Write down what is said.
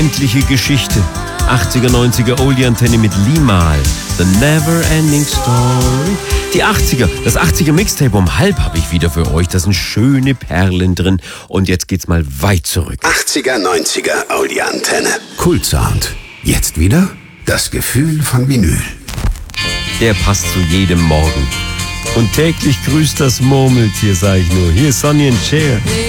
unendliche Geschichte. 80er, 90er Oldie-Antenne mit Limahl. The Never Ending Story. Die 80er, das 80er Mixtape um halb habe ich wieder für euch. Da sind schöne Perlen drin. Und jetzt geht's mal weit zurück. 80er, 90er Audi-Antenne. Kultsound. Jetzt wieder das Gefühl von Vinyl. Der passt zu jedem Morgen. Und täglich grüßt das Murmeltier, sag ich nur. Hier ist Sonny and Cher.